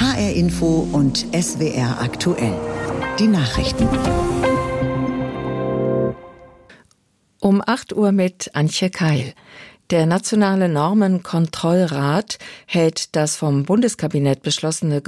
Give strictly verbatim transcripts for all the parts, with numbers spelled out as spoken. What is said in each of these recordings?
H R Info und S W R aktuell. Die Nachrichten. Um acht Uhr mit Antje Keil. Der Nationale Normenkontrollrat hält das vom Bundeskabinett beschlossene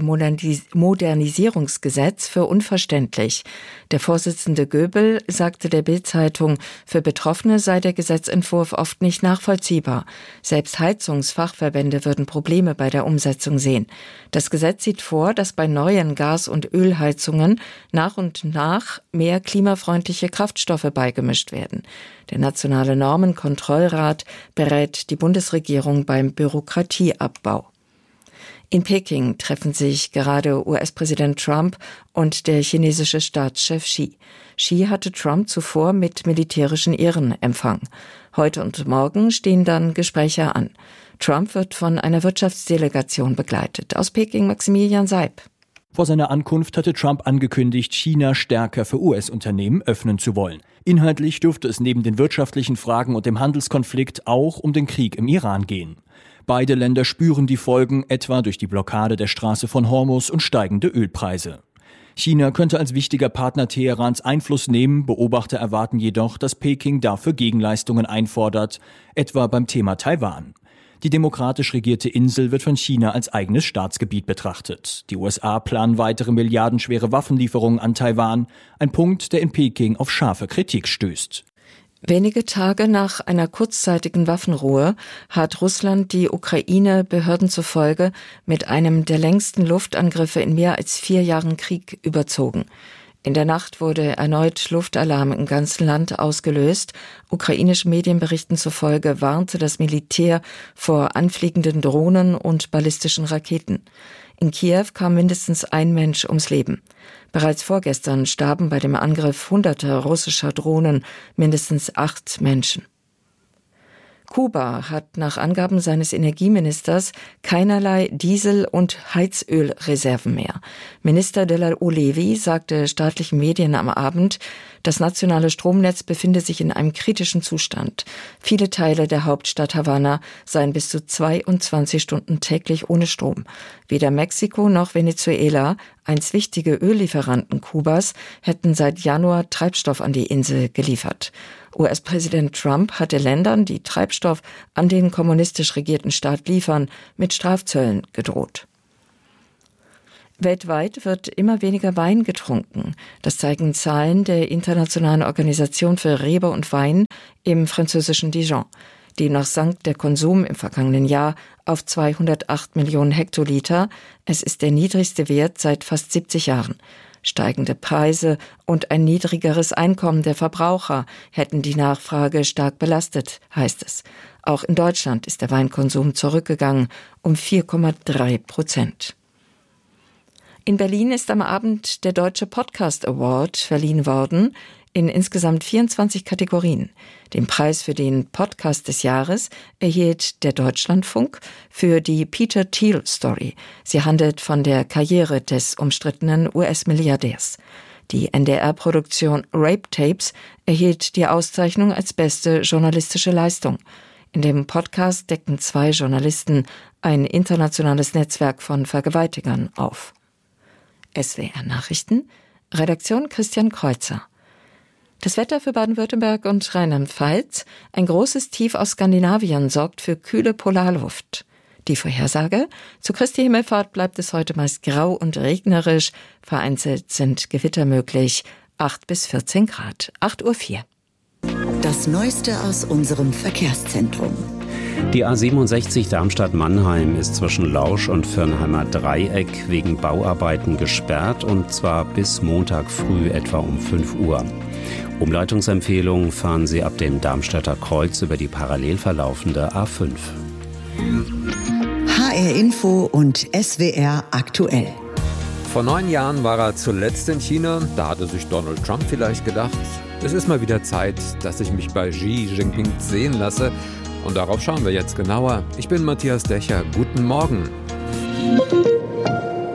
Gebäudemodernisierungsgesetz für unverständlich. Der Vorsitzende Göbel sagte der Bild-Zeitung, für Betroffene sei der Gesetzentwurf oft nicht nachvollziehbar. Selbst Heizungsfachverbände würden Probleme bei der Umsetzung sehen. Das Gesetz sieht vor, dass bei neuen Gas- und Ölheizungen nach und nach mehr klimafreundliche Kraftstoffe beigemischt werden. Der Nationale Normenkontrollrat berät die Bundesregierung beim Bürokratieabbau. In Peking treffen sich gerade U S-Präsident Trump und der chinesische Staatschef Xi. Xi hatte Trump zuvor mit militärischen Ehren empfangen. Heute und morgen stehen dann Gespräche an. Trump wird von einer Wirtschaftsdelegation begleitet. Aus Peking Maximilian Seib. Vor seiner Ankunft hatte Trump angekündigt, China stärker für U S-Unternehmen öffnen zu wollen. Inhaltlich dürfte es neben den wirtschaftlichen Fragen und dem Handelskonflikt auch um den Krieg im Iran gehen. Beide Länder spüren die Folgen, etwa durch die Blockade der Straße von Hormuz und steigende Ölpreise. China könnte als wichtiger Partner Teherans Einfluss nehmen, Beobachter erwarten jedoch, dass Peking dafür Gegenleistungen einfordert, etwa beim Thema Taiwan. Die demokratisch regierte Insel wird von China als eigenes Staatsgebiet betrachtet. Die U S A planen weitere milliardenschwere Waffenlieferungen an Taiwan, ein Punkt, der in Peking auf scharfe Kritik stößt. Wenige Tage nach einer kurzzeitigen Waffenruhe hat Russland die Ukraine Behörden zufolge mit einem der längsten Luftangriffe in mehr als vier Jahren Krieg überzogen. In der Nacht wurde erneut Luftalarm im ganzen Land ausgelöst. Ukrainischen Medienberichten zufolge warnte das Militär vor anfliegenden Drohnen und ballistischen Raketen. In Kiew kam mindestens ein Mensch ums Leben. Bereits vorgestern starben bei dem Angriff hunderter russischer Drohnen mindestens acht Menschen. Kuba hat nach Angaben seines Energieministers keinerlei Diesel- und Heizölreserven mehr. Minister de la Ulevi sagte staatlichen Medien am Abend, das nationale Stromnetz befinde sich in einem kritischen Zustand. Viele Teile der Hauptstadt Havanna seien bis zu zweiundzwanzig Stunden täglich ohne Strom. Weder Mexiko noch Venezuela, einst wichtige Öllieferanten Kubas, hätten seit Januar Treibstoff an die Insel geliefert. U S-Präsident Trump hatte Ländern, die Treibstoff an den kommunistisch regierten Staat liefern, mit Strafzöllen gedroht. Weltweit wird immer weniger Wein getrunken. Das zeigen Zahlen der Internationalen Organisation für Rebe und Wein im französischen Dijon. Demnach sank der Konsum im vergangenen Jahr auf zweihundertacht Millionen Hektoliter. Es ist der niedrigste Wert seit fast siebzig Jahren. Steigende Preise und ein niedrigeres Einkommen der Verbraucher hätten die Nachfrage stark belastet, heißt es. Auch in Deutschland ist der Weinkonsum zurückgegangen um vier Komma drei Prozent. In Berlin ist am Abend der Deutsche Podcast Award verliehen worden, in insgesamt vierundzwanzig Kategorien. Den Preis für den Podcast des Jahres erhielt der Deutschlandfunk für die Peter Thiel Story. Sie handelt von der Karriere des umstrittenen U S-Milliardärs. Die N D R-Produktion Rape Tapes erhielt die Auszeichnung als beste journalistische Leistung. In dem Podcast deckten zwei Journalisten ein internationales Netzwerk von Vergewaltigern auf. S W R Nachrichten, Redaktion Christian Kreuzer. Das Wetter für Baden-Württemberg und Rheinland-Pfalz. Ein großes Tief aus Skandinavien sorgt für kühle Polarluft. Die Vorhersage: Zu Christi Himmelfahrt bleibt es heute meist grau und regnerisch. Vereinzelt sind Gewitter möglich. acht bis vierzehn Grad. acht Uhr vier. Das Neueste aus unserem Verkehrszentrum. Die A siebenundsechzig Darmstadt-Mannheim ist zwischen Lausch und Firnheimer Dreieck wegen Bauarbeiten gesperrt, und zwar bis Montag früh etwa um fünf Uhr. Umleitungsempfehlung: fahren Sie ab dem Darmstädter Kreuz über die parallel verlaufende A fünf. H R Info und S W R aktuell. Vor neun Jahren war er zuletzt in China. Da hatte sich Donald Trump vielleicht gedacht, es ist mal wieder Zeit, dass ich mich bei Xi Jinping sehen lasse. Und darauf schauen wir jetzt genauer. Ich bin Matthias Dächer. Guten Morgen.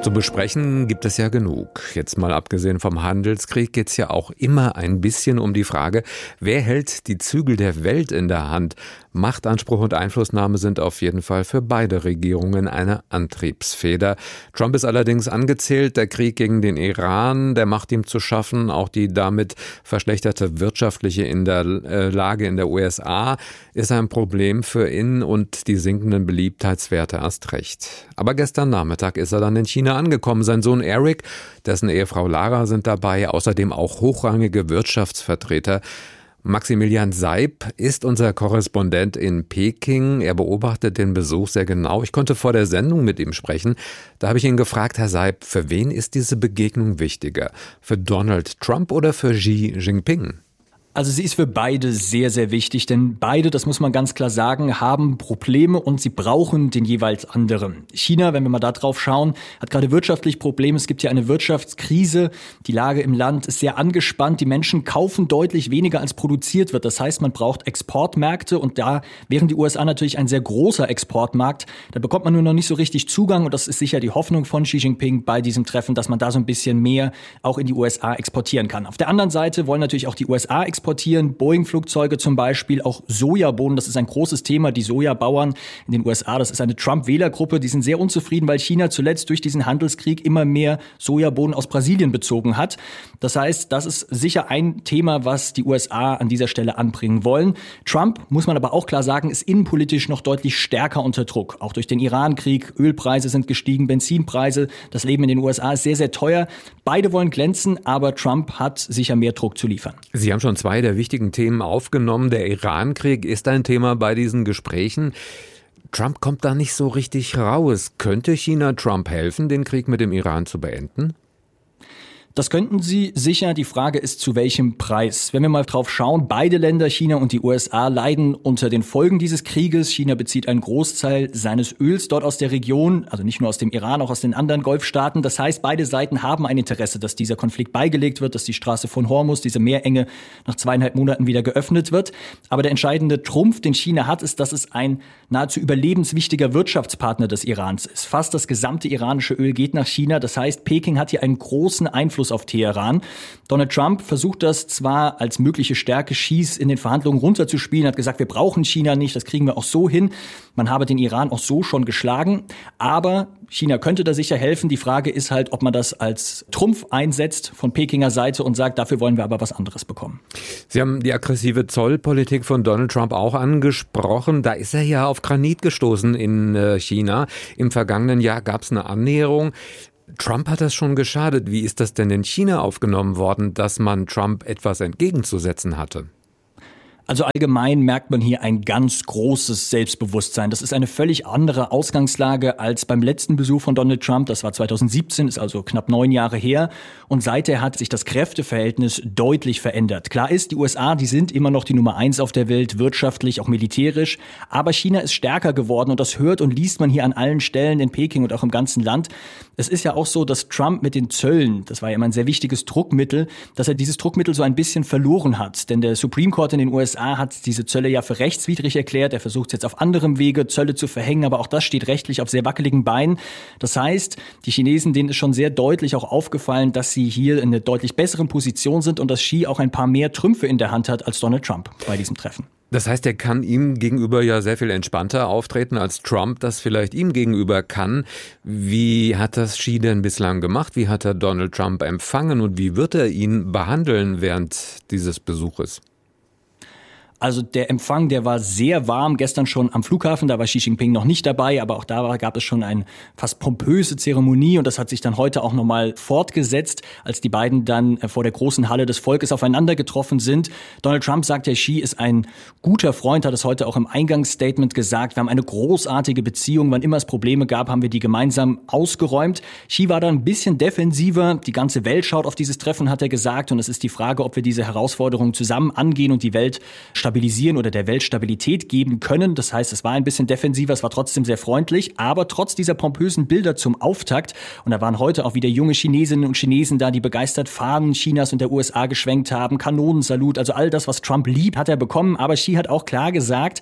Zu besprechen gibt es ja genug. Jetzt mal abgesehen vom Handelskrieg geht es ja auch immer ein bisschen um die Frage, wer hält die Zügel der Welt in der Hand? Machtanspruch und Einflussnahme sind auf jeden Fall für beide Regierungen eine Antriebsfeder. Trump ist allerdings angezählt, der Krieg gegen den Iran, der macht ihm zu schaffen. Auch die damit verschlechterte wirtschaftliche in der, äh, Lage in der U S A ist ein Problem für ihn und die sinkenden Beliebtheitswerte erst recht. Aber gestern Nachmittag ist er dann in China angekommen. Sein Sohn Eric, dessen Ehefrau Lara sind dabei, außerdem auch hochrangige Wirtschaftsvertreter. Maximilian Seib ist unser Korrespondent in Peking. Er beobachtet den Besuch sehr genau. Ich konnte vor der Sendung mit ihm sprechen. Da habe ich ihn gefragt, Herr Seib, für wen ist diese Begegnung wichtiger? Für Donald Trump oder für Xi Jinping? Also sie ist für beide sehr, sehr wichtig, denn beide, das muss man ganz klar sagen, haben Probleme und sie brauchen den jeweils anderen. China, wenn wir mal da drauf schauen, hat gerade wirtschaftlich Probleme. Es gibt hier eine Wirtschaftskrise. Die Lage im Land ist sehr angespannt. Die Menschen kaufen deutlich weniger, als produziert wird. Das heißt, man braucht Exportmärkte und da wären die U S A natürlich ein sehr großer Exportmarkt. Da bekommt man nur noch nicht so richtig Zugang und das ist sicher die Hoffnung von Xi Jinping bei diesem Treffen, dass man da so ein bisschen mehr auch in die U S A exportieren kann. Auf der anderen Seite wollen natürlich auch die U S A exportieren. exportieren, Boeing-Flugzeuge zum Beispiel, auch Sojabohnen, das ist ein großes Thema, die Sojabauern in den U S A, das ist eine Trump-Wählergruppe, die sind sehr unzufrieden, weil China zuletzt durch diesen Handelskrieg immer mehr Sojabohnen aus Brasilien bezogen hat. Das heißt, das ist sicher ein Thema, was die U S A an dieser Stelle anbringen wollen. Trump, muss man aber auch klar sagen, ist innenpolitisch noch deutlich stärker unter Druck, auch durch den Iran-Krieg. Ölpreise sind gestiegen, Benzinpreise, das Leben in den U S A ist sehr, sehr teuer. Beide wollen glänzen, aber Trump hat sicher mehr Druck zu liefern. Sie haben schon zwei der wichtigen Themen aufgenommen. Der Iran-Krieg ist ein Thema bei diesen Gesprächen. Trump kommt da nicht so richtig raus. Könnte China Trump helfen, den Krieg mit dem Iran zu beenden? Das könnten sie sicher. Die Frage ist, zu welchem Preis. Wenn wir mal drauf schauen, beide Länder, China und die U S A, leiden unter den Folgen dieses Krieges. China bezieht einen Großteil seines Öls dort aus der Region, also nicht nur aus dem Iran, auch aus den anderen Golfstaaten. Das heißt, beide Seiten haben ein Interesse, dass dieser Konflikt beigelegt wird, dass die Straße von Hormuz, diese Meerenge, nach zweieinhalb Monaten wieder geöffnet wird. Aber der entscheidende Trumpf, den China hat, ist, dass es ein nahezu überlebenswichtiger Wirtschaftspartner des Irans ist. Fast das gesamte iranische Öl geht nach China. Das heißt, Peking hat hier einen großen Einfluss auf Teheran. Donald Trump versucht das zwar als mögliche Stärke Xis in den Verhandlungen runterzuspielen, hat gesagt, wir brauchen China nicht, das kriegen wir auch so hin. Man habe den Iran auch so schon geschlagen, aber China könnte da sicher helfen. Die Frage ist halt, ob man das als Trumpf einsetzt von Pekinger Seite und sagt, dafür wollen wir aber was anderes bekommen. Sie haben die aggressive Zollpolitik von Donald Trump auch angesprochen. Da ist er ja auf Granit gestoßen in China. Im vergangenen Jahr gab es eine Annäherung. Trump hat das schon geschadet. Wie ist das denn in China aufgenommen worden, dass man Trump etwas entgegenzusetzen hatte? Also allgemein merkt man hier ein ganz großes Selbstbewusstsein. Das ist eine völlig andere Ausgangslage als beim letzten Besuch von Donald Trump. Das war zweitausendsiebzehn, ist also knapp neun Jahre her. Und seither hat sich das Kräfteverhältnis deutlich verändert. Klar ist, die U S A, die sind immer noch die Nummer eins auf der Welt, wirtschaftlich, auch militärisch. Aber China ist stärker geworden und das hört und liest man hier an allen Stellen in Peking und auch im ganzen Land. Es ist ja auch so, dass Trump mit den Zöllen, das war ja immer ein sehr wichtiges Druckmittel, dass er dieses Druckmittel so ein bisschen verloren hat. Denn der Supreme Court in den U S A hat diese Zölle ja für rechtswidrig erklärt. Er versucht jetzt auf anderem Wege Zölle zu verhängen, aber auch das steht rechtlich auf sehr wackeligen Beinen. Das heißt, die Chinesen, denen ist schon sehr deutlich auch aufgefallen, dass sie hier in einer deutlich besseren Position sind und dass Xi auch ein paar mehr Trümpfe in der Hand hat als Donald Trump bei diesem Treffen. Das heißt, er kann ihm gegenüber ja sehr viel entspannter auftreten, als Trump das vielleicht ihm gegenüber kann. Wie hat das Xi denn bislang gemacht? Wie hat er Donald Trump empfangen und wie wird er ihn behandeln während dieses Besuches? Also der Empfang, der war sehr warm, gestern schon am Flughafen, da war Xi Jinping noch nicht dabei, aber auch da war, gab es schon eine fast pompöse Zeremonie und das hat sich dann heute auch nochmal fortgesetzt, als die beiden dann vor der großen Halle des Volkes aufeinander getroffen sind. Donald Trump sagt, der Xi ist ein guter Freund, hat es heute auch im Eingangsstatement gesagt. Wir haben eine großartige Beziehung, wann immer es Probleme gab, haben wir die gemeinsam ausgeräumt. Xi war da ein bisschen defensiver, die ganze Welt schaut auf dieses Treffen, hat er gesagt und es ist die Frage, ob wir diese Herausforderungen zusammen angehen und die Welt stabilisieren oder der Welt Stabilität geben können. Das heißt, es war ein bisschen defensiver, es war trotzdem sehr freundlich, aber trotz dieser pompösen Bilder zum Auftakt, und da waren heute auch wieder junge Chinesinnen und Chinesen da, die begeistert Fahnen Chinas und der U S A geschwenkt haben, Kanonensalut, also all das, was Trump liebt, hat er bekommen, aber Xi hat auch klar gesagt,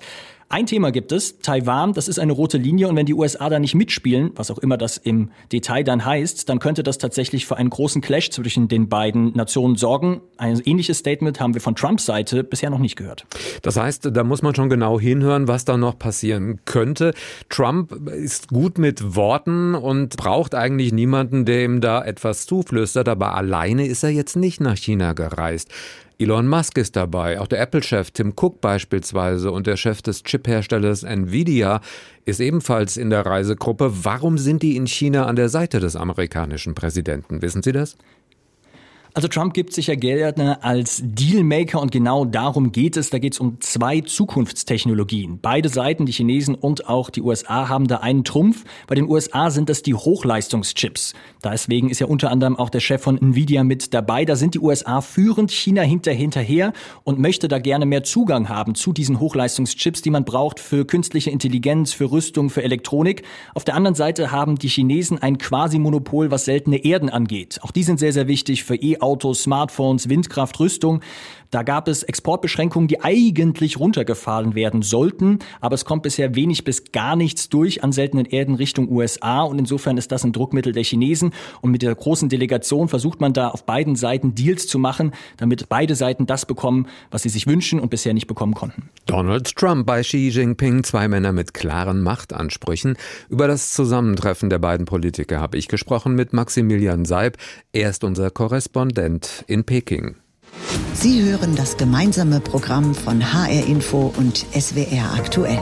Ein Thema gibt es, Taiwan, das ist eine rote Linie und wenn die U S A da nicht mitspielen, was auch immer das im Detail dann heißt, dann könnte das tatsächlich für einen großen Clash zwischen den beiden Nationen sorgen. Ein ähnliches Statement haben wir von Trumps Seite bisher noch nicht gehört. Das heißt, da muss man schon genau hinhören, was da noch passieren könnte. Trump ist gut mit Worten und braucht eigentlich niemanden, der ihm da etwas zuflüstert, aber alleine ist er jetzt nicht nach China gereist. Elon Musk ist dabei, auch der Apple-Chef Tim Cook beispielsweise und der Chef des Chip-Herstellers Nvidia ist ebenfalls in der Reisegruppe. Warum sind die in China an der Seite des amerikanischen Präsidenten? Wissen Sie das? Also Trump gibt sich ja gerne als Dealmaker und genau darum geht es. Da geht es um zwei Zukunftstechnologien. Beide Seiten, die Chinesen und auch die U S A, haben da einen Trumpf. Bei den U S A sind das die Hochleistungschips. Deswegen ist ja unter anderem auch der Chef von Nvidia mit dabei. Da sind die U S A führend, China hinter hinterher und möchte da gerne mehr Zugang haben zu diesen Hochleistungschips, die man braucht für künstliche Intelligenz, für Rüstung, für Elektronik. Auf der anderen Seite haben die Chinesen ein Quasi-Monopol, was seltene Erden angeht. Auch die sind sehr, sehr wichtig für E Autos, Smartphones, Windkraft, Rüstung. Da gab es Exportbeschränkungen, die eigentlich runtergefahren werden sollten, aber es kommt bisher wenig bis gar nichts durch an seltenen Erden Richtung U S A und insofern ist das ein Druckmittel der Chinesen und mit der großen Delegation versucht man da auf beiden Seiten Deals zu machen, damit beide Seiten das bekommen, was sie sich wünschen und bisher nicht bekommen konnten. Donald Trump bei Xi Jinping, zwei Männer mit klaren Machtansprüchen. Über das Zusammentreffen der beiden Politiker habe ich gesprochen mit Maximilian Seib. Er ist unser Korrespondent in Peking. Sie hören das gemeinsame Programm von H R Info und S W R aktuell.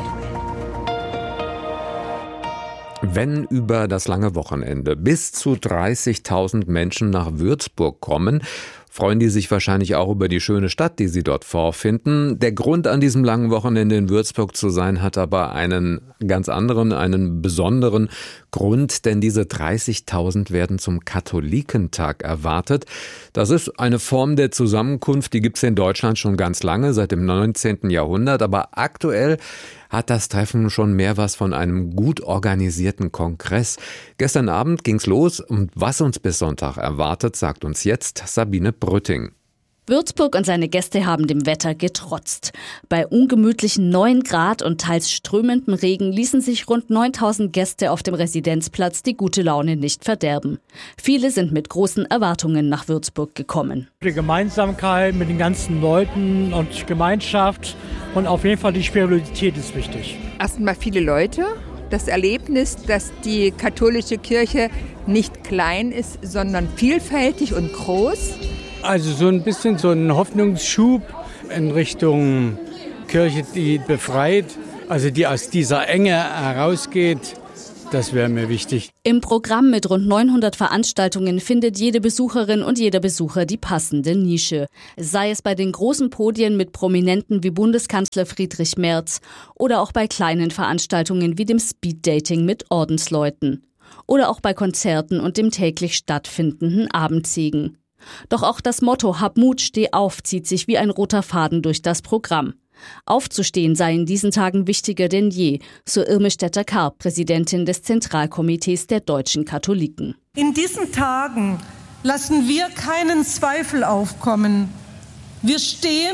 Wenn über das lange Wochenende bis zu dreißigtausend Menschen nach Würzburg kommen, freuen die sich wahrscheinlich auch über die schöne Stadt, die sie dort vorfinden. Der Grund, an diesem langen Wochenende in Würzburg zu sein, hat aber einen ganz anderen, einen besonderen Grund, denn diese dreißigtausend werden zum Katholikentag erwartet. Das ist eine Form der Zusammenkunft, die gibt es in Deutschland schon ganz lange, seit dem neunzehnten Jahrhundert, aber aktuell hat das Treffen schon mehr was von einem gut organisierten Kongress. Gestern Abend ging's los und was uns bis Sonntag erwartet, sagt uns jetzt Sabine Brütting. Würzburg und seine Gäste haben dem Wetter getrotzt. Bei ungemütlichen neun Grad und teils strömendem Regen ließen sich rund neuntausend Gäste auf dem Residenzplatz die gute Laune nicht verderben. Viele sind mit großen Erwartungen nach Würzburg gekommen. Die Gemeinsamkeit mit den ganzen Leuten und Gemeinschaft und auf jeden Fall die Spiritualität ist wichtig. Erstmal viele Leute. Das Erlebnis, dass die katholische Kirche nicht klein ist, sondern vielfältig und groß. Also so ein bisschen so ein Hoffnungsschub in Richtung Kirche, die befreit, also die aus dieser Enge herausgeht, das wäre mir wichtig. Im Programm mit rund neunhundert Veranstaltungen findet jede Besucherin und jeder Besucher die passende Nische. Sei es bei den großen Podien mit Prominenten wie Bundeskanzler Friedrich Merz oder auch bei kleinen Veranstaltungen wie dem Speeddating mit Ordensleuten. Oder auch bei Konzerten und dem täglich stattfindenden Abendsegen. Doch auch das Motto Hab Mut, steh auf zieht sich wie ein roter Faden durch das Programm. Aufzustehen sei in diesen Tagen wichtiger denn je, so Irme Stetter-Karp, Präsidentin des Zentralkomitees der deutschen Katholiken. In diesen Tagen lassen wir keinen Zweifel aufkommen. Wir stehen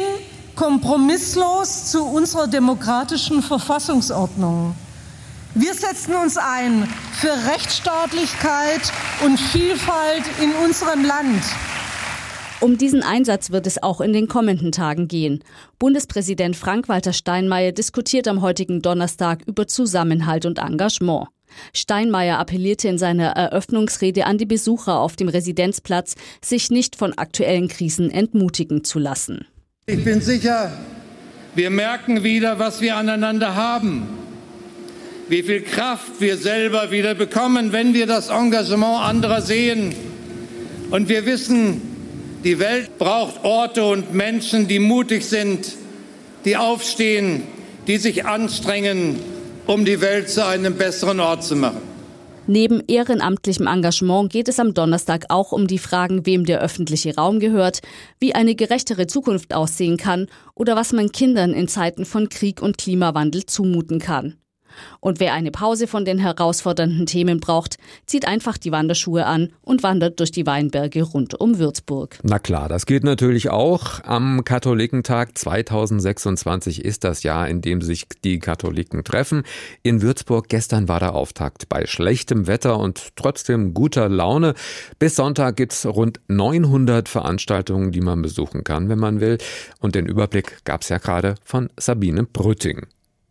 kompromisslos zu unserer demokratischen Verfassungsordnung. Wir setzen uns ein für Rechtsstaatlichkeit und Vielfalt in unserem Land. Um diesen Einsatz wird es auch in den kommenden Tagen gehen. Bundespräsident Frank-Walter Steinmeier diskutiert am heutigen Donnerstag über Zusammenhalt und Engagement. Steinmeier appellierte in seiner Eröffnungsrede an die Besucher auf dem Residenzplatz, sich nicht von aktuellen Krisen entmutigen zu lassen. Ich bin sicher, wir merken wieder, was wir aneinander haben. Wie viel Kraft wir selber wieder bekommen, wenn wir das Engagement anderer sehen. Und wir wissen, die Welt braucht Orte und Menschen, die mutig sind, die aufstehen, die sich anstrengen, um die Welt zu einem besseren Ort zu machen. Neben ehrenamtlichem Engagement geht es am Donnerstag auch um die Fragen, wem der öffentliche Raum gehört, wie eine gerechtere Zukunft aussehen kann oder was man Kindern in Zeiten von Krieg und Klimawandel zumuten kann. Und wer eine Pause von den herausfordernden Themen braucht, zieht einfach die Wanderschuhe an und wandert durch die Weinberge rund um Würzburg. Na klar, das geht natürlich auch. Am Katholikentag zweitausendsechsundzwanzig ist das Jahr, in dem sich die Katholiken treffen. In Würzburg gestern war der Auftakt bei schlechtem Wetter und trotzdem guter Laune. Bis Sonntag gibt's rund neunhundert Veranstaltungen, die man besuchen kann, wenn man will. Und den Überblick gab's ja gerade von Sabine Brütting.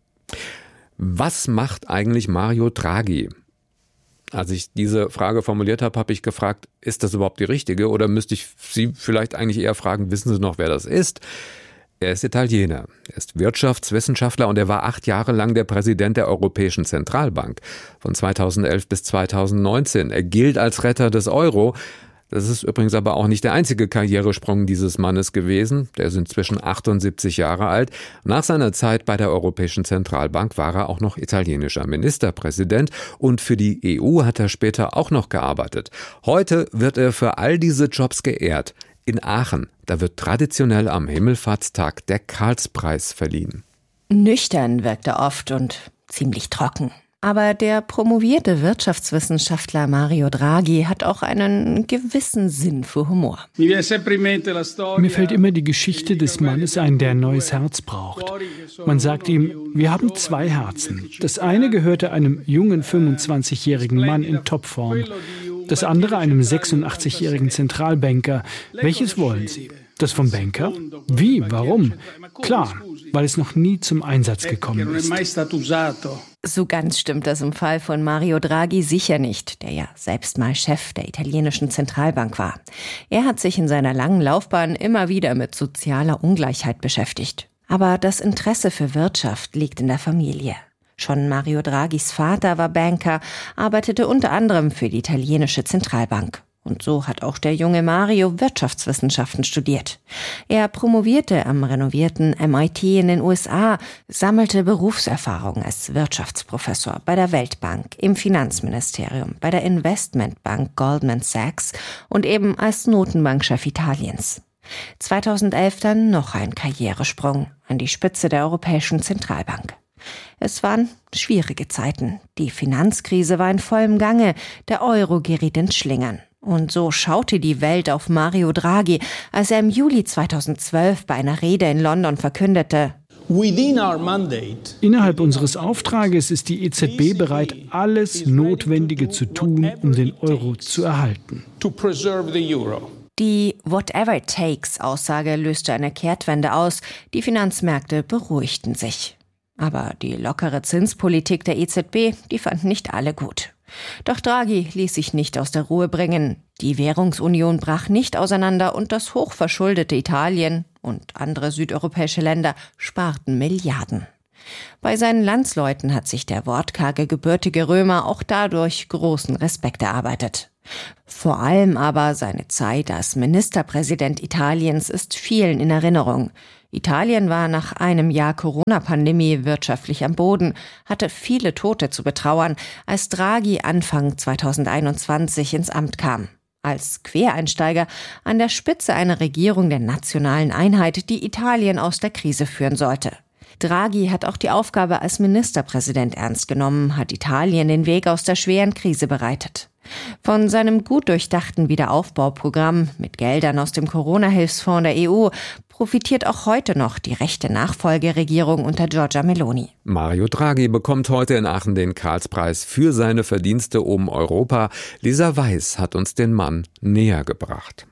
Was macht eigentlich Mario Draghi? Als ich diese Frage formuliert habe, habe ich gefragt, ist das überhaupt die richtige oder müsste ich Sie vielleicht eigentlich eher fragen, wissen Sie noch, wer das ist? Er ist Italiener, er ist Wirtschaftswissenschaftler und er war acht Jahre lang der Präsident der Europäischen Zentralbank von zweitausendelf bis zweitausendneunzehn. Er gilt als Retter des Euro. Das ist übrigens aber auch nicht der einzige Karrieresprung dieses Mannes gewesen. Der ist inzwischen achtundsiebzig Jahre alt. Nach seiner Zeit bei der Europäischen Zentralbank war er auch noch italienischer Ministerpräsident und für die E U hat er später auch noch gearbeitet. Heute wird er für all diese Jobs geehrt. In Aachen, da wird traditionell am Himmelfahrtstag der Karlspreis verliehen. Nüchtern wirkt er oft und ziemlich trocken. Aber der promovierte Wirtschaftswissenschaftler Mario Draghi hat auch einen gewissen Sinn für Humor. Mir fällt immer die Geschichte des Mannes ein, der ein neues Herz braucht. Man sagt ihm, wir haben zwei Herzen. Das eine gehörte einem jungen fünfundzwanzigjährigen Mann in Topform. Das andere einem sechsundachtzigjährigen Zentralbanker. Welches wollen Sie? Das vom Banker? Wie? Warum? Klar, weil es noch nie zum Einsatz gekommen ist. So ganz stimmt das im Fall von Mario Draghi sicher nicht, der ja selbst mal Chef der italienischen Zentralbank war. Er hat sich in seiner langen Laufbahn immer wieder mit sozialer Ungleichheit beschäftigt. Aber das Interesse für Wirtschaft liegt in der Familie. Schon Mario Draghis Vater war Banker, arbeitete unter anderem für die italienische Zentralbank. Und so hat auch der junge Mario Wirtschaftswissenschaften studiert. Er promovierte am renovierten M I T in den U S A, sammelte Berufserfahrung als Wirtschaftsprofessor bei der Weltbank, im Finanzministerium, bei der Investmentbank Goldman Sachs und eben als Notenbankchef Italiens. zweitausendelf dann noch ein Karrieresprung an die Spitze der Europäischen Zentralbank. Es waren schwierige Zeiten. Die Finanzkrise war in vollem Gange, der Euro geriet ins Schlingern. Und so schaute die Welt auf Mario Draghi, als er im Juli zweitausendzwölf bei einer Rede in London verkündete: Innerhalb unseres Auftrages ist die E Z B bereit, alles Notwendige zu tun, um den Euro zu erhalten. Die Whatever it takes Aussage löste eine Kehrtwende aus. Die Finanzmärkte beruhigten sich. Aber die lockere Zinspolitik der E Z B, die fanden nicht alle gut. Doch Draghi ließ sich nicht aus der Ruhe bringen. Die Währungsunion brach nicht auseinander und das hochverschuldete Italien und andere südeuropäische Länder sparten Milliarden. Bei seinen Landsleuten hat sich der wortkarge gebürtige Römer auch dadurch großen Respekt erarbeitet. Vor allem aber seine Zeit als Ministerpräsident Italiens ist vielen in Erinnerung. Italien war nach einem Jahr Corona-Pandemie wirtschaftlich am Boden, hatte viele Tote zu betrauern, als Draghi Anfang zweitausendeinundzwanzig ins Amt kam. Als Quereinsteiger an der Spitze einer Regierung der nationalen Einheit, die Italien aus der Krise führen sollte. Draghi hat auch die Aufgabe als Ministerpräsident ernst genommen, hat Italien den Weg aus der schweren Krise bereitet. Von seinem gut durchdachten Wiederaufbauprogramm mit Geldern aus dem Corona-Hilfsfonds der E U profitiert auch heute noch die rechte Nachfolgeregierung unter Giorgia Meloni. Mario Draghi bekommt heute in Aachen den Karlspreis für seine Verdienste um Europa. Lisa Weiß hat uns den Mann näher gebracht.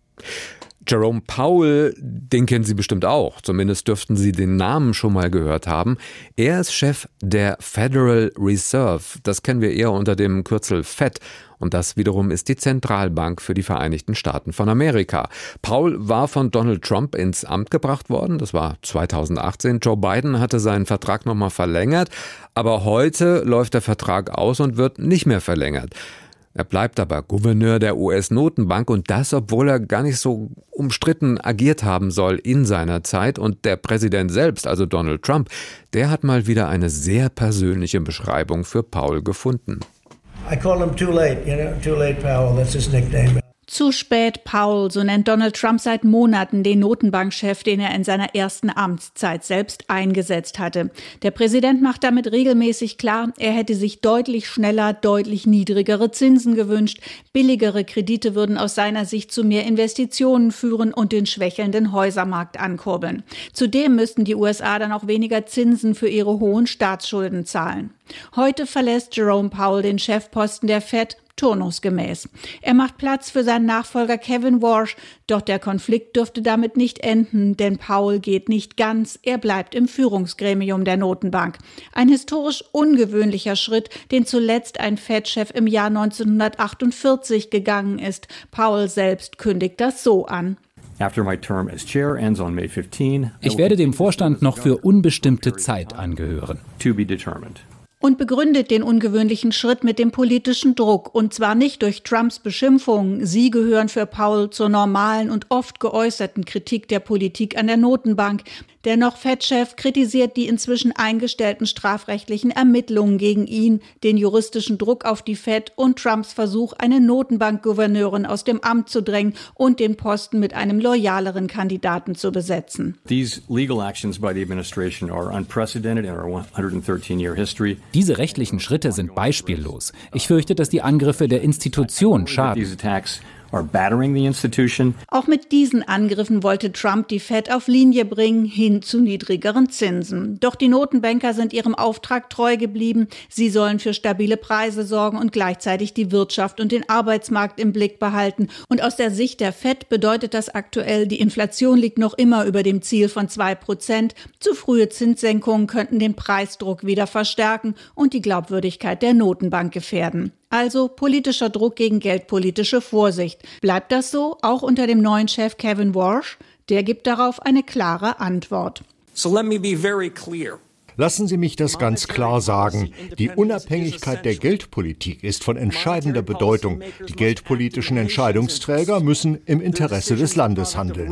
Jerome Powell, den kennen Sie bestimmt auch, zumindest dürften Sie den Namen schon mal gehört haben. Er ist Chef der Federal Reserve, das kennen wir eher unter dem Kürzel Fed. Und das wiederum ist die Zentralbank für die Vereinigten Staaten von Amerika. Powell war von Donald Trump ins Amt gebracht worden, das war zweitausendachtzehn. Joe Biden hatte seinen Vertrag nochmal verlängert, aber heute läuft der Vertrag aus und wird nicht mehr verlängert. Er bleibt aber Gouverneur der U S-Notenbank und das, obwohl er gar nicht so umstritten agiert haben soll in seiner Zeit. Und der Präsident selbst, also Donald Trump, der hat mal wieder eine sehr persönliche Beschreibung für Powell gefunden. I call him too late, you know, too late Powell, that's his nickname. Zu Zu spät, Powell, so nennt Donald Trump seit Monaten den Notenbankchef, den er in seiner ersten Amtszeit selbst eingesetzt hatte. Der Präsident macht damit regelmäßig klar, er hätte sich deutlich schneller, deutlich niedrigere Zinsen gewünscht. Billigere Kredite würden aus seiner Sicht zu mehr Investitionen führen und den schwächelnden Häusermarkt ankurbeln. Zudem müssten die U S A dann auch weniger Zinsen für ihre hohen Staatsschulden zahlen. Heute verlässt Jerome Powell den Chefposten der Fed turnusgemäß. Er macht Platz für seinen Nachfolger Kevin Warsh, doch der Konflikt dürfte damit nicht enden, denn Powell geht nicht ganz, er bleibt im Führungsgremium der Notenbank. Ein historisch ungewöhnlicher Schritt, den zuletzt ein Fed-Chef im Jahr neunzehnhundertachtundvierzig gegangen ist. Powell selbst kündigt das so an. Ich werde dem Vorstand noch für unbestimmte Zeit angehören. Und begründet den ungewöhnlichen Schritt mit dem politischen Druck, und zwar nicht durch Trumps Beschimpfungen. Sie gehören für Powell zur normalen und oft geäußerten Kritik der Politik an der Notenbank. Der noch Fed-Chef kritisiert die inzwischen eingestellten strafrechtlichen Ermittlungen gegen ihn, den juristischen Druck auf die Fed und Trumps Versuch, eine Notenbankgouverneurin aus dem Amt zu drängen und den Posten mit einem loyaleren Kandidaten zu besetzen. These legal actions by the administration are unprecedented in our one hundred thirteen year history. Diese rechtlichen Schritte sind beispiellos. Ich fürchte, dass die Angriffe der Institution schaden. Auch mit diesen Angriffen wollte Trump die Fed auf Linie bringen, hin zu niedrigeren Zinsen. Doch die Notenbanker sind ihrem Auftrag treu geblieben. Sie sollen für stabile Preise sorgen und gleichzeitig die Wirtschaft und den Arbeitsmarkt im Blick behalten. Und aus der Sicht der Fed bedeutet das aktuell, die Inflation liegt noch immer über dem Ziel von zwei Prozent. Zu frühe Zinssenkungen könnten den Preisdruck wieder verstärken und die Glaubwürdigkeit der Notenbank gefährden. Also politischer Druck gegen geldpolitische Vorsicht. Bleibt das so, auch unter dem neuen Chef Kevin Warsh? Der gibt darauf eine klare Antwort. So let me be very clear. Lassen Sie mich das ganz klar sagen. Die Unabhängigkeit der Geldpolitik ist von entscheidender Bedeutung. Die geldpolitischen Entscheidungsträger müssen im Interesse des Landes handeln.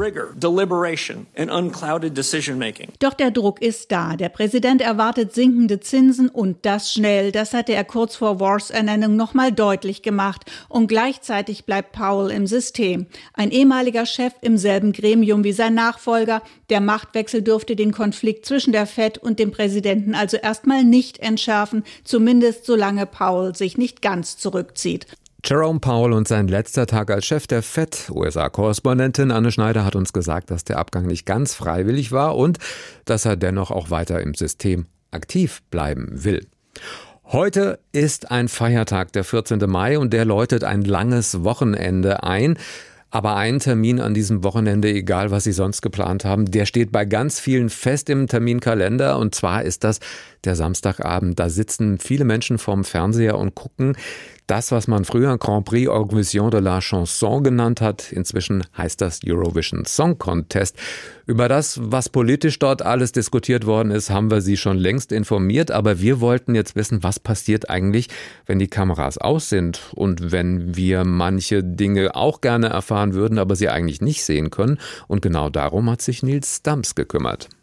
Doch der Druck ist da. Der Präsident erwartet sinkende Zinsen und das schnell. Das hatte er kurz vor Warshs Ernennung noch mal deutlich gemacht. Und gleichzeitig bleibt Powell im System. Ein ehemaliger Chef im selben Gremium wie sein Nachfolger. Der Machtwechsel dürfte den Konflikt zwischen der Fed und dem Präsidenten Präsidenten also erstmal nicht entschärfen, zumindest solange Powell sich nicht ganz zurückzieht. Jerome Powell und sein letzter Tag als Chef der Fed. U S A-Korrespondentin Anne Schneider hat uns gesagt, dass der Abgang nicht ganz freiwillig war und dass er dennoch auch weiter im System aktiv bleiben will. Heute ist ein Feiertag, der vierzehnte Mai, und der läutet ein langes Wochenende ein. Aber ein Termin an diesem Wochenende, egal was Sie sonst geplant haben, der steht bei ganz vielen fest im Terminkalender. Und zwar ist das der Samstagabend. Da sitzen viele Menschen vorm Fernseher und gucken das, was man früher Grand Prix Eurovision de la Chanson genannt hat. Inzwischen heißt das Eurovision Song Contest. Über das, was politisch dort alles diskutiert worden ist, haben wir Sie schon längst informiert. Aber wir wollten jetzt wissen, was passiert eigentlich, wenn die Kameras aus sind und wenn wir manche Dinge auch gerne erfahren würden, aber sie eigentlich nicht sehen können. Und genau darum hat sich Nils Stamps gekümmert.